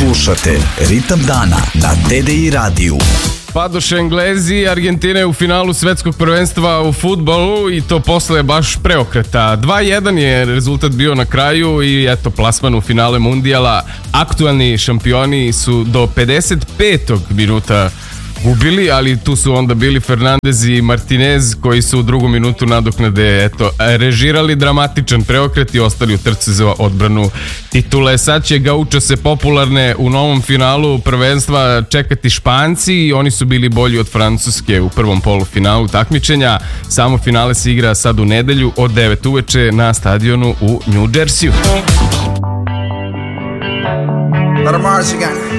Slušate Ritam dana na TDI radiju. Padoše Englezi, Argentina je u finalu svetskog prvenstva u fudbalu i to posle baš preokreta. 2-1 je rezultat bio na kraju i eto plasman u finale mundijala. Aktualni šampioni su do 55. minuta gubili, ali tu su onda bili Fernandez i Martinez koji su u drugom minutu nadoknade režirali dramatičan preokret i ostali u trci za odbranu titule. Sad će Gauča se popularne u novom finalu prvenstva čekati Španci i oni su bili bolji od Francuske u prvom polufinalu takmičenja. Samo finale se igra sad u nedelju od 9 uveče na stadionu u New Jersey.